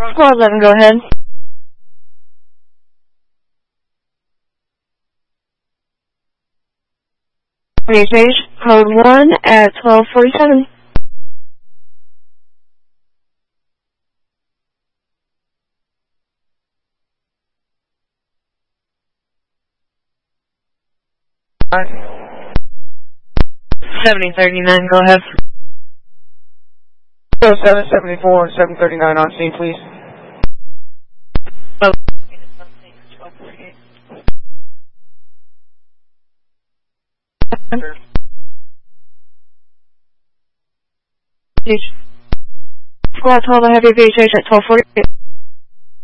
Squad 11, go ahead. Change code 1 at 12:47. Alright. 7039, go ahead. 774 and 739 on scene, please. Oh. Squad 12, I have your VHH at 12:48.